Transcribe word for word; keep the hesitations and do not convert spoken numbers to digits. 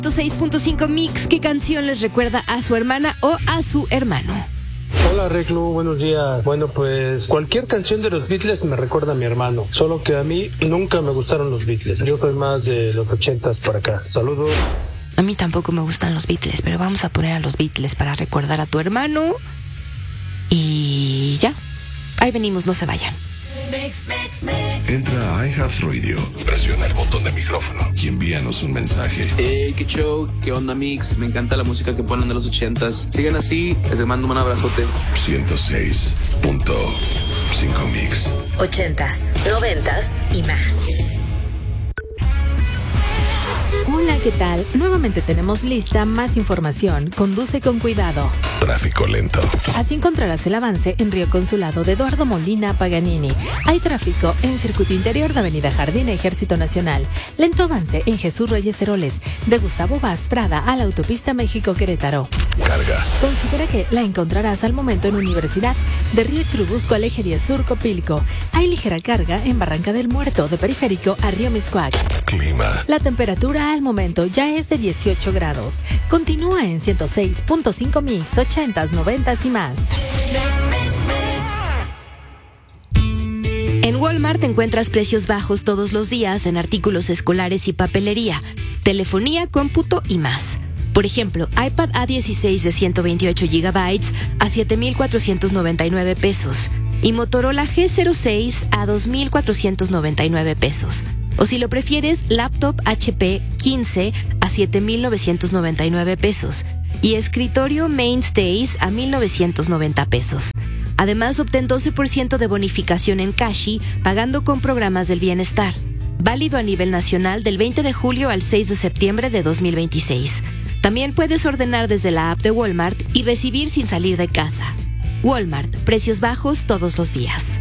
seis punto cinco Mix, ¿qué canción les recuerda a su hermana o a su hermano? Hola Reclu, buenos días. Bueno, pues cualquier canción de los Beatles me recuerda a mi hermano, solo que a mí nunca me gustaron los Beatles. Yo soy más de los ochentas por acá. Saludos. A mí tampoco me gustan los Beatles, pero vamos a poner a los Beatles para recordar a tu hermano. Y ya, ahí venimos, no se vayan. Entra a iHeartRadio, presiona el botón de micrófono y envíanos un mensaje. Hey, qué show, qué onda Mix, me encanta la música que ponen de los ochentas. Sigan así, les mando un abrazote. ciento seis punto cinco Mix. Ochentas, noventas y más. Hola, ¿qué tal? Nuevamente tenemos lista más información. Conduce con cuidado. Tráfico lento. Así encontrarás el avance en Río Consulado de Eduardo Molina Paganini. Hay tráfico en circuito interior de Avenida Jardín Ejército Nacional. Lento avance en Jesús Reyes Heroles, de Gustavo Vaz Prada a la autopista México-Querétaro. Carga. Considera que la encontrarás al momento en Universidad, de Río Churubusco al Eje diez Sur Copilco. Hay ligera carga en Barranca del Muerto, de Periférico a Río Miscuac. Clima. La temperatura al momento ya es de dieciocho grados. Continúa en ciento seis punto cinco Mix, ochentas, noventas y más. En Walmart encuentras precios bajos todos los días en artículos escolares y papelería, telefonía, cómputo y más. Por ejemplo, iPad A dieciséis de ciento veintiocho gigabytes a siete mil cuatrocientos noventa y nueve pesos y Motorola G cero seis a dos mil cuatrocientos noventa y nueve pesos. O si lo prefieres, laptop H P quince a siete mil novecientos noventa y nueve pesos y escritorio Mainstays a mil novecientos noventa pesos. Además, obtén doce por ciento de bonificación en Cashi pagando con programas del bienestar. Válido a nivel nacional del veinte de julio al seis de septiembre de dos mil veintiséis. También puedes ordenar desde la app de Walmart y recibir sin salir de casa. Walmart, precios bajos todos los días.